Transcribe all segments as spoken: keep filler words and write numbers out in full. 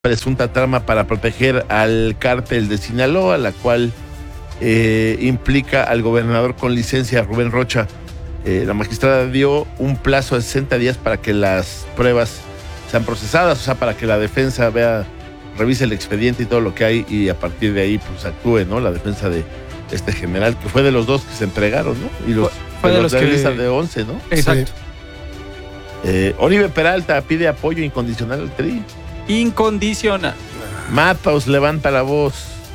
presunta trama para proteger al cártel de Sinaloa, la cual eh, implica al gobernador con licencia, Rubén Rocha. Eh, la magistrada dio un plazo de sesenta días para que las pruebas sean procesadas, o sea, para que la defensa vea, revise el expediente y todo lo que hay, y a partir de ahí pues actúe, ¿no? La defensa de este general, que fue de los dos que se entregaron, ¿no? Y los, fue de de los los de que... la lista de once, ¿no? Exacto. Sí. Eh, Oribe Peralta pide apoyo incondicional al Tri. Incondicional. Matos levanta la voz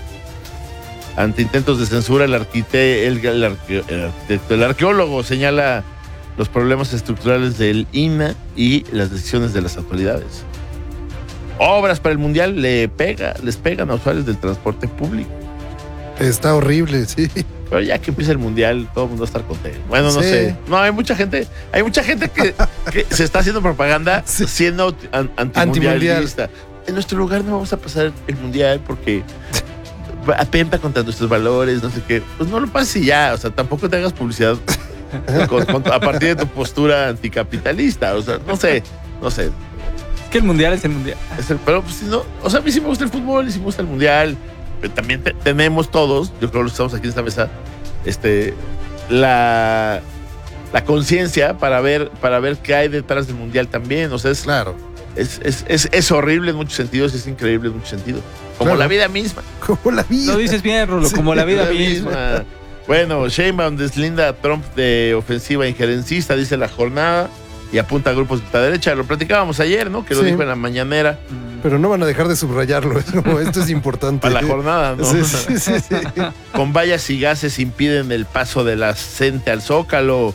ante intentos de censura. El, arquite, el, el, arque, el, arquitecto, el arqueólogo señala los problemas estructurales del I N A y las decisiones de las autoridades. Obras para el Mundial le pega, les pegan a usuarios del transporte público. Está horrible, sí. Pero ya que empieza el Mundial, todo el mundo va a estar contento. Bueno, no sí. sé. No, hay mucha gente, hay mucha gente que, que se está haciendo propaganda sí. siendo an, antimundialista. Antimundial. En nuestro lugar no vamos a pasar el Mundial porque atenta contra nuestros valores, no sé qué. Pues no lo pases y ya. O sea, tampoco te hagas publicidad con, con, a partir de tu postura anticapitalista. O sea, no sé, no sé. Es que el Mundial es el Mundial. Es el, pero pues no, o sea, a mí sí me gusta el fútbol y sí me gusta el Mundial. Pero también te, tenemos todos, yo creo que estamos aquí en esta mesa, este, la, la conciencia para ver, para ver qué hay detrás del Mundial también. O sea, es claro. Es, es, es, es horrible en muchos sentidos, es increíble en muchos sentidos. Como claro. la vida misma. Como la vida. Lo dices bien, Rulo, sí, como la vida la misma. misma. Bueno, Sheinbaum deslinda a Trump de ofensiva injerencista, dice la jornada, y apunta a grupos de derecha. Lo platicábamos ayer, ¿no? Que lo sí. dijo en la mañanera. Pero no van a dejar de subrayarlo, ¿no? Esto es importante. Para la jornada, ¿no? Sí, sí, sí, sí. Con vallas y gases impiden el paso de la gente al Zócalo.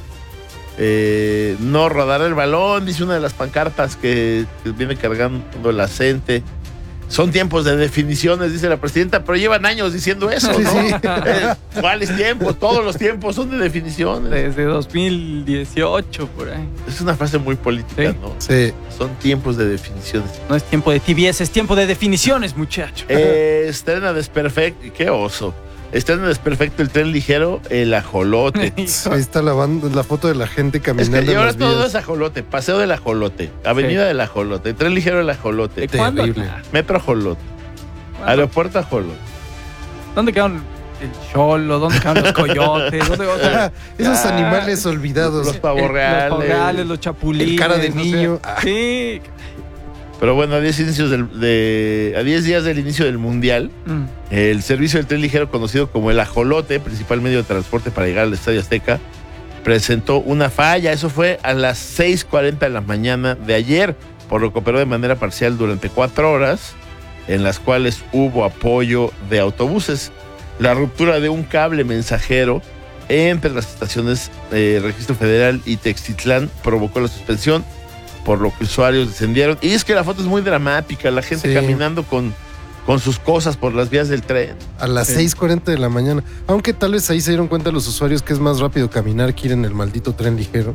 Eh, no rodará el balón, dice una de las pancartas que, que viene cargando la gente. Son tiempos de definiciones, dice la presidenta, pero llevan años diciendo eso, ¿no? Sí, sí. Eh, ¿Cuáles tiempos? Todos los tiempos son de definiciones. Desde dos mil dieciocho, por ahí. Es una frase muy política, ¿sí? ¿no? Sí. Son tiempos de definiciones. No es tiempo de tibieza, es tiempo de definiciones, muchacho. Eh, estrena Desperfecto, qué oso. Estrena Desperfecto el tren ligero, el ajolote. Ahí está la, banda, la foto de la gente caminando. Es que y ahora en todo vías. es ajolote, paseo del ajolote, avenida sí. del ajolote, tren ligero del ajolote. Terrible. Metro ajolote, aeropuerto ajolote. ¿Dónde quedaron el cholo? ¿Dónde quedaron los coyotes? ¿Dónde, o sea, esos ah, animales olvidados. Los pavorreales. Los pavorreales, los chapulines. El cara de niño. O sea, sí. Pero bueno, a diez inicios del, de, a diez días del inicio del Mundial, mm. el servicio del tren ligero, conocido como el ajolote, principal medio de transporte para llegar al Estadio Azteca, presentó una falla. Eso fue a las seis cuarenta de la mañana de ayer, por lo que operó de manera parcial durante cuatro horas, en las cuales hubo apoyo de autobuses. La ruptura de un cable mensajero entre las estaciones eh, Registro Federal y Textitlán provocó la suspensión, por lo que usuarios descendieron. Y es que la foto es muy dramática, la gente sí. caminando con, con sus cosas por las vías del tren. A las sí. seis cuarenta de la mañana. Aunque tal vez ahí se dieron cuenta los usuarios que es más rápido caminar que ir en el maldito tren ligero.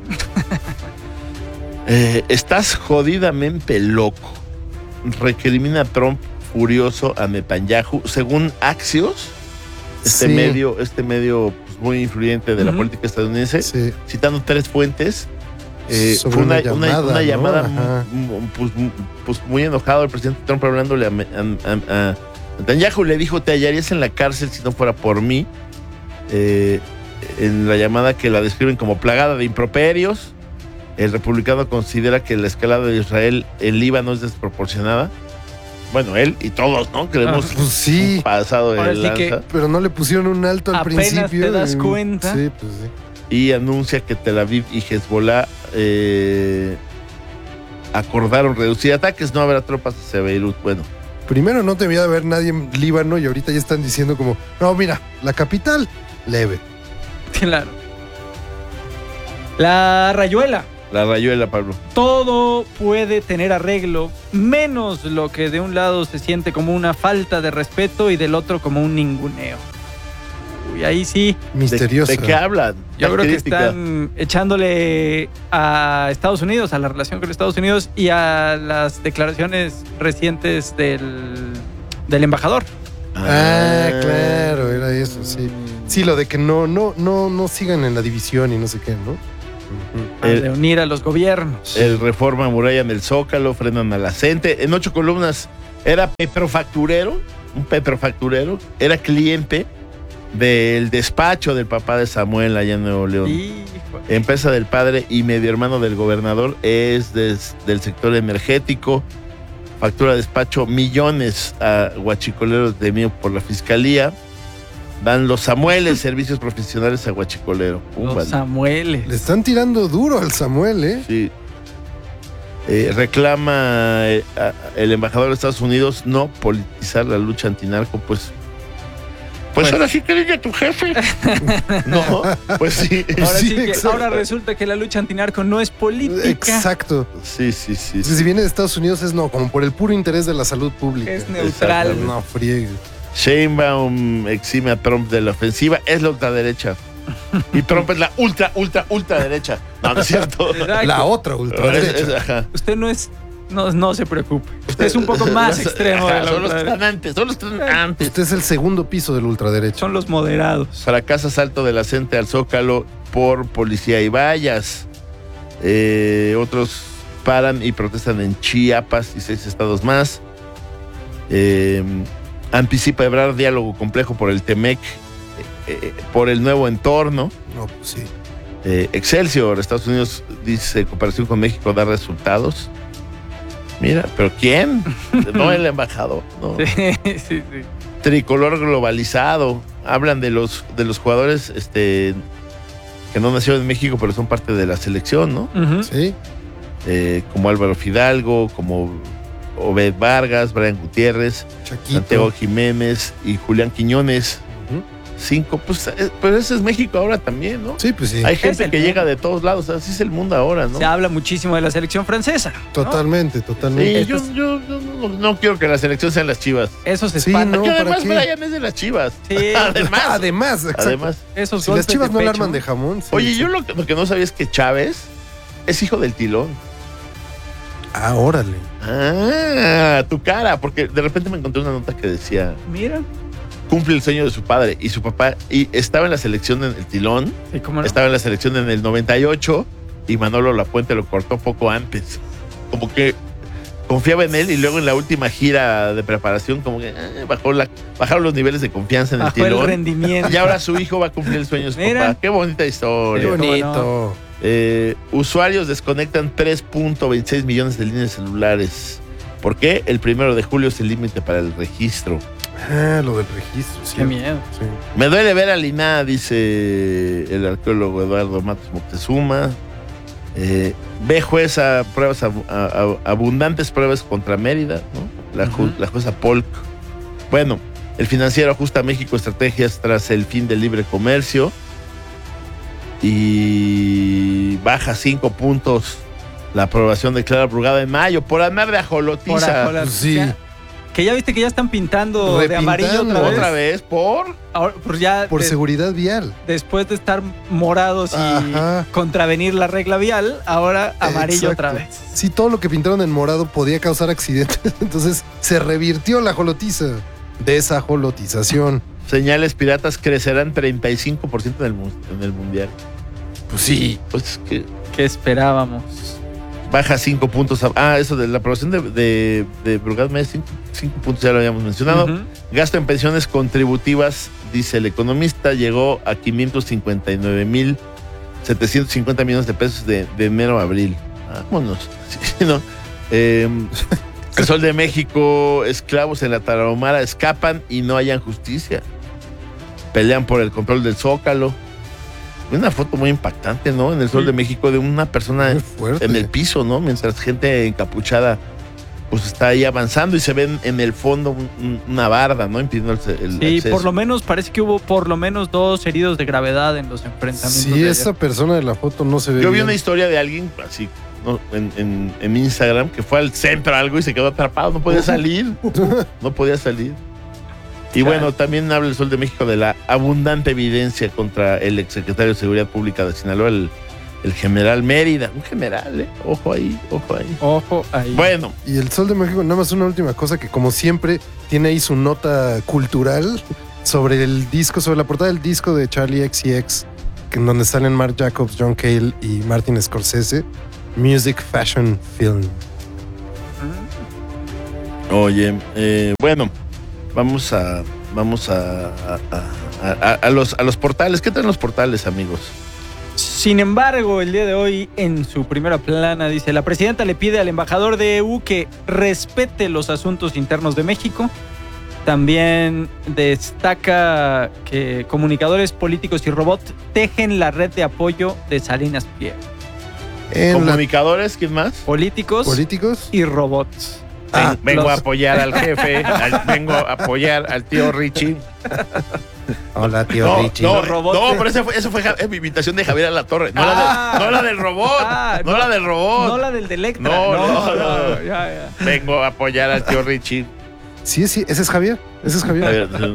eh, estás jodidamente loco. Recrimina Trump furioso a Netanyahu. Según Axios, este sí. medio, este medio pues, muy influyente de uh-huh. la política estadounidense, sí. citando tres fuentes, Eh, fue una, una llamada, una, una llamada ¿no? pues, pues muy enojado el presidente Trump hablándole a, a, a Netanyahu. Le dijo: te hallarías en la cárcel si no fuera por mí. Eh, en la llamada, que la describen como plagada de improperios. El republicano considera que la escalada de Israel en Líbano es desproporcionada. Bueno, él y todos, ¿no? Que hemos ah, pues sí. pasado de sí lanza. Que pero no le pusieron un alto al apenas principio. ¿Te das cuenta? Sí, pues sí. Y anuncia que Tel Aviv y Hezbollah eh, acordaron reducir ataques, no habrá tropas hacia Beirut. Bueno, primero no debía haber nadie en Líbano y ahorita ya están diciendo como, no, mira, la capital, leve. Claro. La rayuela. La rayuela, Pablo. Todo puede tener arreglo, menos lo que de un lado se siente como una falta de respeto y del otro como un ninguneo. Y ahí sí. Misterioso. ¿De, de qué hablan? Yo creo que están echándole a Estados Unidos, a la relación con Estados Unidos y a las declaraciones recientes del, del embajador. Ah, claro, era eso, sí. Sí, lo de que no, no, no, no sigan en la división y no sé qué, ¿no? Uh-huh. El, de unir a los gobiernos. El Reforma muralla en el Zócalo, frenan a la gente. En ocho columnas Era petrofacturero, un petrofacturero, era cliente del despacho del papá de Samuel allá en Nuevo León. Hijo. Empresa del padre y medio hermano del gobernador, es des- del sector energético. Factura despacho millones a guachicoleros de por la fiscalía. Dan los Samueles, servicios profesionales a guachicolero. Los Púmbale. Samueles. Le están tirando duro al Samuel, ¿eh? Sí. Eh, reclama eh, a- el embajador de Estados Unidos no politizar la lucha antinarco, pues. Pues, Pues- ahora sí que diga tu jefe. No, pues sí. Ahora sí, Sí, que exacto. ahora resulta que la lucha antinarco no es política. Exacto. Sí, sí, sí. Si viene de Estados Unidos es no, como por el puro interés de la salud pública. Es neutral. Exactamente. No friegue. Sheinbaum exime a Trump de la ofensiva, es la ultraderecha. Y Trump es la ultra, ultra, ultraderecha. No, no es cierto. Exacto. La otra Es- es- ultraderecha. ajá. Usted no es. No, no se preocupe. Usted es un poco más extremo de Ajá, la son los que ultraderecha. están antes, son los que están antes. Usted es el segundo piso de la ultraderecha. Son los moderados. Fracasa asalto de la CENTE al Zócalo por policía y vallas. Eh, otros paran y protestan en Chiapas y seis estados más. Eh, anticipa Ebrard diálogo complejo por el Temec, eh, eh, por el nuevo entorno. No, pues sí. Eh, Excelsior, Estados Unidos dice cooperación con México da resultados. Mira, pero ¿quién? No el embajador, no. Sí, sí, sí. Tricolor globalizado. Hablan de los de los jugadores este, que no nacieron en México, pero son parte de la selección, ¿no? Ujú. Sí. Eh, como Álvaro Fidalgo, como Obed Vargas, Brian Gutiérrez, Chaquito. Santiago Jiménez y Julián Quiñones. Ujú. Cinco, pues, eh, pero ese es México ahora también, ¿no? Sí, pues sí. Hay Es gente el que mundo. llega de todos lados, así es el mundo ahora, ¿no? Se habla muchísimo de la selección francesa. ¿no? Totalmente, totalmente. Sí, yo, yo- yo no, no quiero que la selección sean las Chivas. Esos Sí, espantan. no, que ¿para además qué? Brian es de las Chivas. Sí. Además, Además, exacto. además. Esos Si las golpes chivas de no la pecho. arman de jamón. sí, Oye, sí. yo lo que, lo que no sabía es que Chávez es hijo del Tilón. Ah, órale. Ah, tu cara, porque de repente me encontré una nota que decía, Mira. cumple el sueño de su padre y su papá, y estaba en la selección en el Tilón, Sí, cómo no. estaba en la selección en el noventa y ocho y Manolo Lapuente lo cortó poco antes. Como que confiaba en él y luego en la última gira de preparación como que eh, bajó la, bajaron los niveles de confianza en el Bajó el Tilón. rendimiento. Y ahora su hijo va a cumplir el sueño de su Mira. papá. Qué bonita Qué historia. Qué bonito. Eh, usuarios desconectan tres punto veintiséis millones de líneas celulares. ¿Por qué? El primero de julio es el límite para el registro. Ah, lo del registro. Sí. Qué miedo. Sí. Me duele ver a Lina, dice el arqueólogo Eduardo Matos Moctezuma. Eh, ve jueza pruebas ab- a- a- abundantes pruebas contra Mérida, ¿no? La, ju- Ujú. la jueza Polk. Bueno, el Financiero ajusta a México estrategias tras el fin del libre comercio y baja cinco puntos la aprobación de Clara Brugada en mayo por andar de Por ajolotiza. ajola- Pues sí. ya- Que ya viste que ya están pintando de Repintando. amarillo otra vez. Otra vez por Ahora, pues ya Por de- seguridad vial. después de estar morados y Ajá. contravenir la regla vial, ahora amarillo Exacto. otra vez. Sí, todo lo que pintaron en morado podía causar accidentes. Entonces se revirtió la jolotiza. Desajolotización. señales piratas crecerán treinta y cinco por ciento en el, mu- en el mundial. Pues sí. Pues es que ¿Qué esperábamos? baja cinco puntos. a- ah, eso de la aprobación de, de, de Brugada Mérida, cinco, cinco puntos ya lo habíamos mencionado. Ujú. Gasto en pensiones contributivas, dice el economista, llegó a quinientos cincuenta y nueve mil setecientos cincuenta millones de pesos de, de enero a abril. Vámonos. Sí, ¿no? Eh, el Sol de México, esclavos en la Tarahumara escapan y no hayan justicia. Pelean por el control del Zócalo. Una foto muy impactante, ¿no? En el Sol Sí. de México de una persona Muy fuerte. en el piso, ¿no? Mientras gente encapuchada pues está ahí avanzando y se ven en el fondo un- un- una barda, ¿no? Impidiendo el, el Sí, acceso. por lo menos parece que hubo por lo menos dos heridos de gravedad en los enfrentamientos. Sí, de ayer. esa persona de la foto no se ve Yo vi bien. una historia de alguien así, ¿no? en, en- en Instagram que fue al centro a algo y se quedó atrapado, no podía salir, no podía salir. Y Claro. bueno, también habla el Sol de México de la abundante evidencia contra el exsecretario de Seguridad Pública de Sinaloa, el, el general Mérida. Un general, ¿eh? Ojo ahí, ojo ahí. Ojo ahí. Bueno, Y el Sol de México, nada más una última cosa que como siempre tiene ahí su nota cultural sobre el disco, sobre la portada del disco de Charlie X C X, que en donde salen Mark Jacobs, John Cale y Martin Scorsese, Music, Fashion, Film. Oye, eh, bueno, vamos a vamos a, a, a, a, a los, a los portales. ¿Qué traen los portales, amigos? Sin embargo, el día de hoy, en su primera plana, dice: la presidenta le pide al embajador de E U que respete los asuntos internos de México. También destaca que comunicadores políticos y robots tejen la red de apoyo de Salinas Pliego. En la- ¿Comunicadores? ¿Quién más? Políticos políticos. y robots. Ven- Ah, vengo los- a apoyar al jefe, al- vengo a apoyar al tío Richie. Hola, tío No, Richie. no, Los robots. no, pero eso fue, eso fue ja- eh, mi invitación de Javier Alatorre. No, Ah. la, de- no la del robot. Ah, no, no. la del robot. No la del de Electra. No, no, no. ya, ya. Vengo a apoyar al tío Richie. Sí, sí, ese es Javier. Ese es A Javier. ver,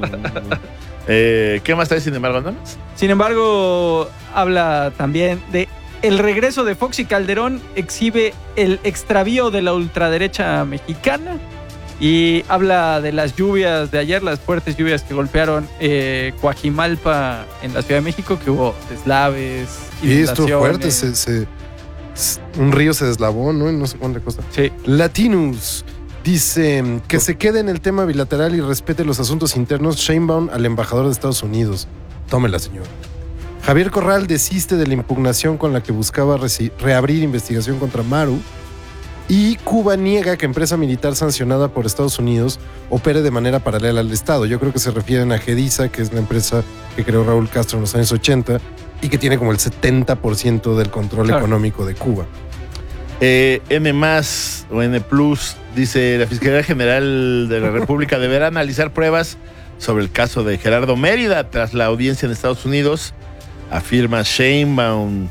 eh, ¿qué más trae, sin embargo, nada más? Sin embargo, habla también de el regreso de Fox y Calderón, exhibe el extravío de la ultraderecha mexicana y habla de las lluvias de ayer, las fuertes lluvias que golpearon eh, Coajimalpa en la Ciudad de México, que hubo deslaves, Y estuvo inundaciones. fuerte. Se, se- s- un río se deslavó, ¿no? Y no sé cuánta cosa. Sí. Latinus dice que se quede en el tema bilateral y respete los asuntos internos. Sheinbaum al embajador de Estados Unidos. Tómela, señor. Javier Corral desiste de la impugnación con la que buscaba reci- reabrir investigación contra Maru. Y Cuba niega que empresa militar sancionada por Estados Unidos opere de manera paralela al Estado. Yo creo que se refieren a Gedisa, que es la empresa que creó Raúl Castro en los años ochenta y que tiene como el setenta por ciento del control Claro. económico de Cuba. Eh, N más o N plus, dice: la Fiscalía General de la República deberá analizar pruebas sobre el caso de Gerardo Mérida tras la audiencia en Estados Unidos, afirma Sheinbaum.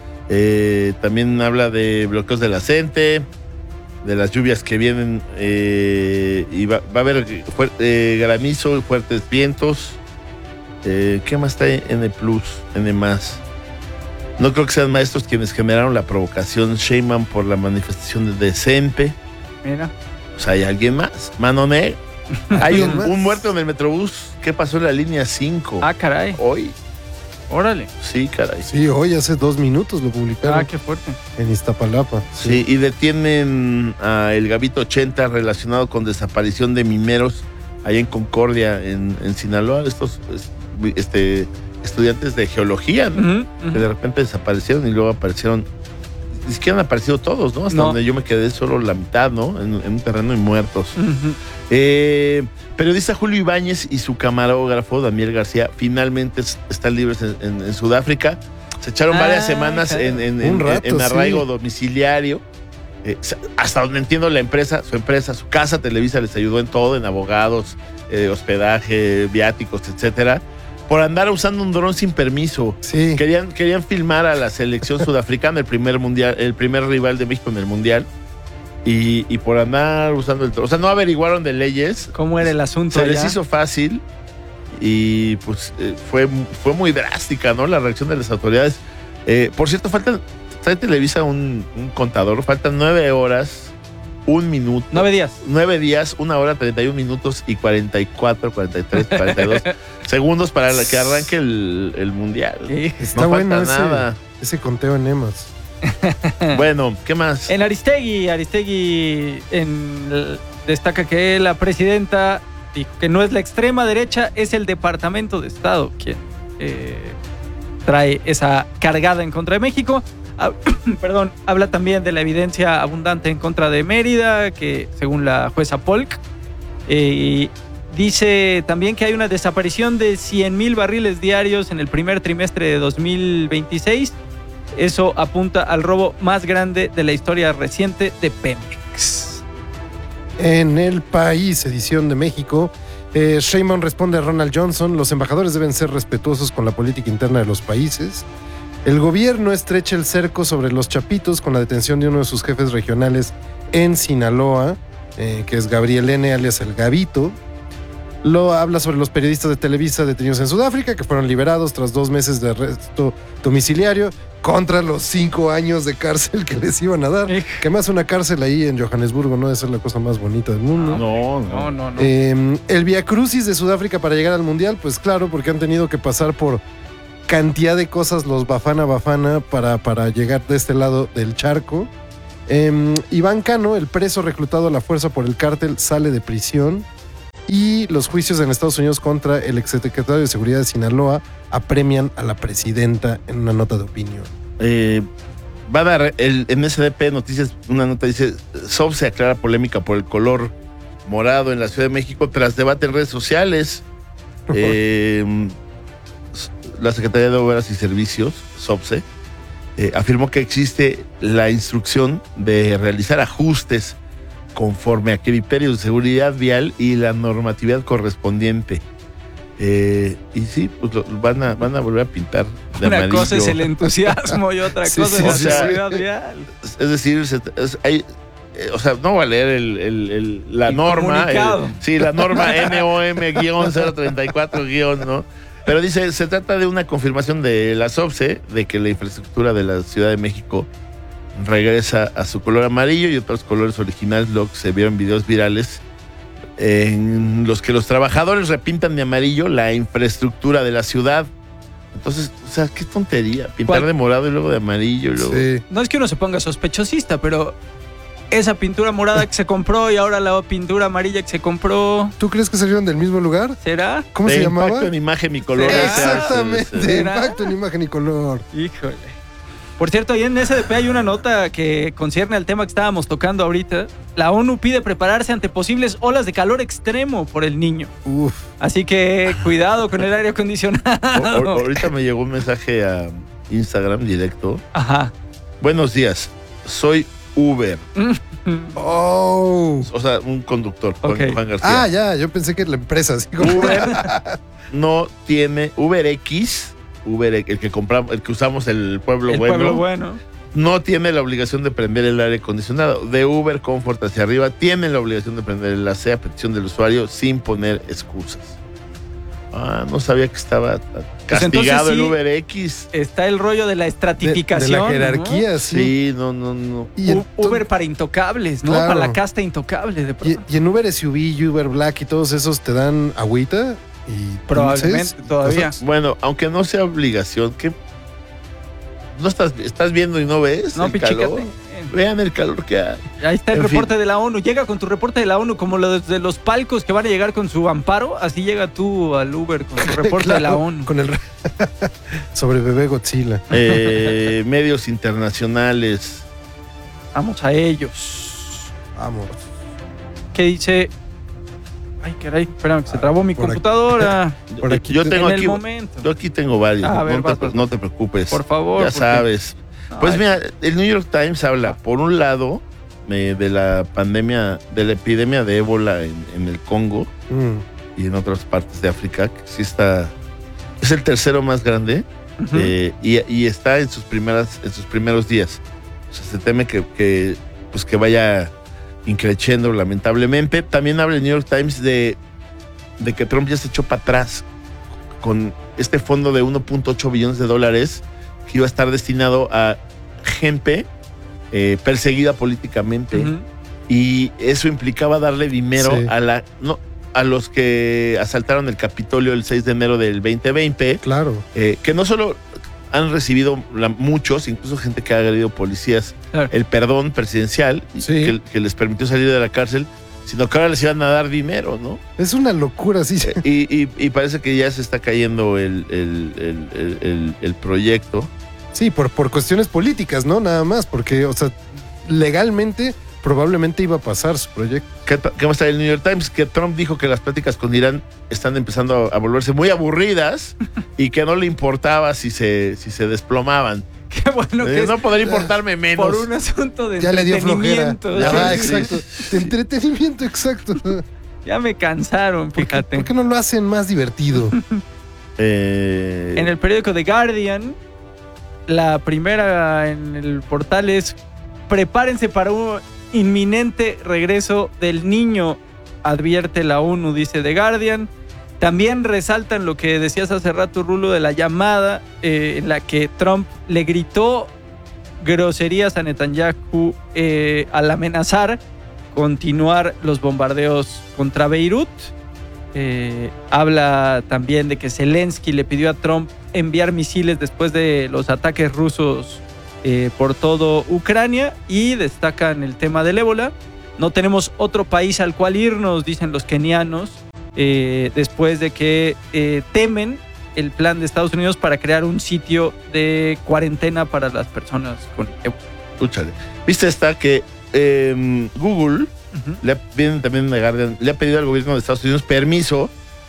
Eh, también habla de bloqueos de la CENTE, de las lluvias que vienen, eh, y va, va a haber fuer- eh, granizo y fuertes vientos. Eh, ¿Qué más trae N plus, N más? No creo que sean maestros quienes generaron la provocación. Sheinbaum por la manifestación de CENPE. Mira. O sea, ¿hay alguien más? Manone. Hay ¿Alguien un, más? un muerto en el Metrobús. ¿Qué pasó en la línea cinco? Ah, caray. Hoy. Órale. Sí, caray. Sí, hoy hace dos minutos lo publicaron Ah, qué fuerte. en Iztapalapa. Sí, y detienen a el Gavito ochenta relacionado con desaparición de mineros allá en Concordia, en, en Sinaloa. Estos este, estudiantes de geología, ¿no? Ujú, ujú. Que de repente desaparecieron y luego aparecieron. Ni siquiera han aparecido todos, ¿no? Hasta No. donde yo me quedé solo la mitad, ¿no? En, en un terreno y muertos. Ujú. Eh, periodista Julio Ibáñez y su camarógrafo Daniel García finalmente es- están libres en, en- en Sudáfrica. Se echaron Ah, varias semanas claro. en, en- Un en- rato, en arraigo sí. domiciliario. Eh, sa- hasta donde entiendo, la empresa, su empresa, su casa Televisa les ayudó en todo, en abogados, eh, hospedaje, viáticos, etcétera, por andar usando un dron sin permiso. Sí. Querían, querían filmar a la selección sudafricana, el primer mundial, el primer rival de México en el mundial. Y, y por andar usando el dron. O sea, no averiguaron de leyes. ¿Cómo era el asunto? Se les allá? hizo fácil. Y pues eh, fue, fue muy drástica, ¿no? La reacción de las autoridades. Eh, por cierto, faltan. Trae Televisa un, un contador. Faltan nueve horas, un minuto. Nueve días. Nueve días, una hora, treinta y un minutos y cuarenta y cuatro, cuarenta y tres, cuarenta y dos segundos para que arranque el, el mundial. Sí. Está no bueno falta ese, nada. ese conteo en emas. Bueno, ¿qué más? En Aristegui, Aristegui en- destaca que la presidenta dijo que no es la extrema derecha, es el Departamento de Estado quien eh, trae esa cargada en contra de México. Ah, perdón, habla también de la evidencia abundante en contra de Mérida, que según la jueza Polk, eh, dice también que hay una desaparición de cien mil barriles diarios en el primer trimestre de dos mil veintiséis. Eso apunta al robo más grande de la historia reciente de Pemex. En El País, edición de México, eh, Sheinbaum responde a Ronald Johnson: los embajadores deben ser respetuosos con la política interna de los países. El gobierno estrecha el cerco sobre los chapitos con la detención de uno de sus jefes regionales en Sinaloa, eh, que es Gabriel N., alias El Gavito. Lo habla sobre los periodistas de Televisa detenidos en Sudáfrica, que fueron liberados tras dos meses de arresto domiciliario contra los cinco años de cárcel que les iban a dar. Que más una cárcel ahí en Johannesburgo no debe ser la cosa más bonita del mundo. No, No, no, no. Eh, el Via Crucis de Sudáfrica para llegar al Mundial, pues claro, porque han tenido que pasar por cantidad de cosas los Bafana Bafana para, para llegar de este lado del charco. Eh, Iván Cano, el preso reclutado a la fuerza por el cártel, sale de prisión. Y los juicios en Estados Unidos contra el exsecretario de Seguridad de Sinaloa apremian a la presidenta en una nota de opinión. Eh, va a dar el M S D P Noticias una nota, dice, S O B se aclara polémica por el color morado en la Ciudad de México tras debate en redes sociales. eh, la Secretaría de Obras y Servicios, S O B S E, eh, afirmó que existe la instrucción de realizar ajustes conforme a criterios de seguridad vial y la normatividad correspondiente. Eh, y sí, pues lo, van, a, van a volver a pintar de Una amarillo. cosa es el entusiasmo y otra Sí, cosa sí, es la o sea, seguridad vial. Es decir, se, es, hay, eh, o sea, no va a leer el, el, el, la El norma. comunicado. El, sí, la norma N O M cero treinta y cuatro, ¿no? Pero dice, se trata de una confirmación de la S O B S E de que la infraestructura de la Ciudad de México regresa a su color amarillo y otros colores originales, lo que se vieron en videos virales en los que los trabajadores repintan de amarillo la infraestructura de la ciudad. Entonces, o sea, qué tontería, pintar ¿Cuál? de morado y luego de amarillo y luego... Sí. No es que uno se ponga sospechosista, pero esa pintura morada que se compró y ahora la pintura amarilla que se compró, ¿Tú crees que salieron del mismo lugar? ¿será? ¿Cómo de se impacto llamaba? en imagen y color. ¿Será? o sea, Exactamente, se- se- ¿Será? impacto en imagen y color. Híjole. Por cierto, ahí en S D P hay una nota que concierne al tema que estábamos tocando ahorita. La ONU pide prepararse ante posibles olas de calor extremo por el niño. Uf. Así que cuidado con el aire O- acondicionado. o- ahorita me llegó un mensaje a Instagram directo. Ajá. Buenos días, soy Uber. Oh. O sea, un conductor, Juan, Ok. Juan García. Ah, ya, yo pensé que la empresa, así como. Uber no tiene UberX, Uber, el que compramos, el que usamos el pueblo El bueno, pueblo bueno. no tiene la obligación de prender el aire acondicionado. De Uber Comfort hacia arriba tiene la obligación de prender el A C a petición del usuario sin poner excusas. Ah, no sabía que estaba castigado entonces sí, el UberX. Está el rollo de la De, estratificación. de la ¿no? jerarquía, sí. Sí, no, no, no. Y, U- en, Uber para intocables, ¿no? Claro. Para la casta intocable de y, pronto. y en Uber S U V y Uber Black y todos esos te dan agüita y Probablemente dulces y todavía. cosas. Bueno, aunque no sea obligación, ¿qué? ¿No estás, estás viendo y no ves No, el pichícate. calor? Vean el calor que hay. Ahí está el En reporte fin. de la ONU. Llega con tu reporte de la ONU como los de los palcos que van a llegar con su amparo. Así llega tú al Uber con tu reporte de la Claro, ONU. Con el sobre bebé Godzilla. Eh, medios internacionales. Vamos a ellos. Vamos. ¿Qué dice? Ay, caray, espérame, que se trabó mi Por aquí. computadora. Por aquí yo te- tengo en aquí, el momento. yo aquí tengo varios. A no, ver, no vas, te, vas. no te preocupes. Por favor. Ya porque- sabes. Pues Ay, mira, el New York Times habla, por un lado, eh, de la pandemia, de la epidemia de ébola en, en el Congo Mm. y en otras partes de África, que sí está, es el tercero más grande. ujú. Eh, y, y está en sus primeras, en sus primeros días. O sea, se teme que, que, pues que vaya increciendo lamentablemente. También habla el New York Times de, de que Trump ya se echó para atrás con este fondo de uno punto ocho billones de dólares que iba a estar destinado a gente eh, perseguida políticamente. Ujú. Y eso implicaba darle dinero Sí. a la no a los que asaltaron el Capitolio el seis de enero del veinte veinte. Claro. Eh, que no solo han recibido la- muchos, incluso gente que ha agredido policías, Claro. el perdón presidencial y Sí. que, que les permitió salir de la cárcel, sino que ahora les iban a dar dinero, ¿no? Es una locura, sí. Eh, y, y- y parece que ya se está cayendo el, el- el- el- el- el proyecto. Sí, por, por cuestiones políticas, ¿no? Nada más, porque, o sea, legalmente probablemente iba a pasar su proyecto. ¿Qué, ta- qué muestra el New York Times? Que Trump dijo que las pláticas con Irán están empezando a, a volverse muy aburridas y que no le importaba si se, si se desplomaban. Qué bueno Eh, que es no podría importarme menos. por un asunto de Ya le dio flojera. entretenimiento. Ya, Ya, ah, sí. exacto. De entretenimiento, exacto. ¿Por Ya me cansaron, qué, fíjate. por qué no lo hacen más divertido? Eh, En el periódico The Guardian, la primera en el portal es: prepárense para un inminente regreso del niño, advierte la ONU, dice The Guardian. También resaltan lo que decías hace rato, Rulo, de la llamada eh, en la que Trump le gritó groserías a Netanyahu eh, al amenazar continuar los bombardeos contra Beirut. Eh, habla también de que Zelensky le pidió a Trump enviar misiles después de los ataques rusos eh, por todo Ucrania y destacan el tema del ébola. No tenemos otro país al cual irnos, dicen los kenianos, eh, después de que eh, temen el plan de Estados Unidos para crear un sitio de cuarentena para las personas con ébola. Escúchale. ¿Viste esta que eh, Google uh-huh. le, ha, viene también de Guardian, le ha pedido al gobierno de Estados Unidos permiso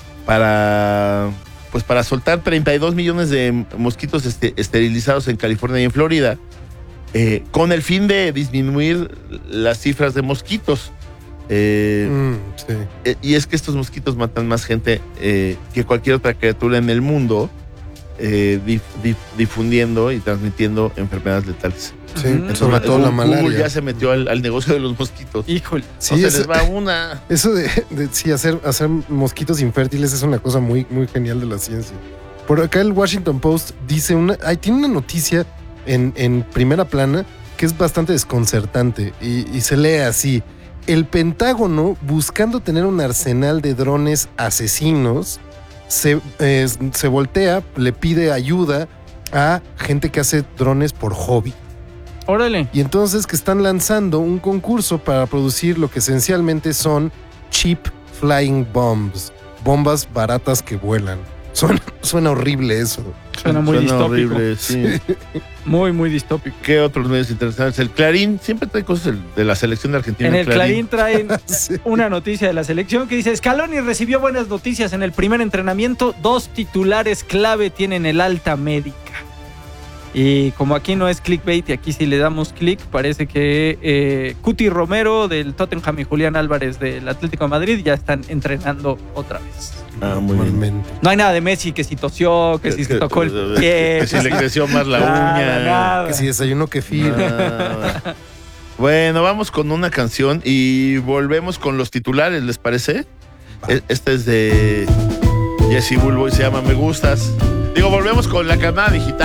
para, pues para soltar treinta y dos millones de mosquitos este, esterilizados en California y en Florida, eh, con el fin de disminuir las cifras de mosquitos? Eh, Mm, sí. eh, y es que estos mosquitos matan más gente eh, que cualquier otra criatura en el mundo, eh, dif, dif, difundiendo y transmitiendo enfermedades letales. Sí, Ujú. sobre todo la Google malaria. ya se metió al, al negocio de los mosquitos. Híjole. Sí, No se es- les va una. Eso de, de sí, hacer, hacer mosquitos infértiles es una cosa muy, muy genial de la ciencia. Por acá el Washington Post dice una, ay, tiene una noticia en, en primera plana que es bastante desconcertante y, y se lee así. El Pentágono, buscando tener un arsenal de drones asesinos, se, eh, se voltea, le pide ayuda a gente que hace drones por hobby. Órale. Y entonces que están lanzando un concurso para producir lo que esencialmente son cheap flying bombs, bombas baratas que vuelan. Suena, suena horrible eso. Suena muy distópico. horrible, sí. Muy, muy distópico. ¿Qué otros medios internacionales? El Clarín siempre trae cosas de la selección de Argentina. En el Clarín traen Sí. una noticia de la selección que dice: Scaloni recibió buenas noticias en el primer entrenamiento. Dos titulares clave tienen el alta médica. Y como aquí no es clickbait y aquí sí le damos click, parece que eh, Cuti Romero del Tottenham y Julián Álvarez del Atlético de Madrid ya están entrenando otra vez. Ah, muy bien. Normalmente. No hay nada de Messi que si tosió, que si se tocó el pie. Que si le creció más la Nada, uña. nada. Que si desayuno kefir. Ah. Bueno, vamos con una canción y volvemos con los titulares, ¿les parece? Va. E- Este es de Jesse Bulbo y se llama Me Gustas. Digo, volvemos con la camada digital.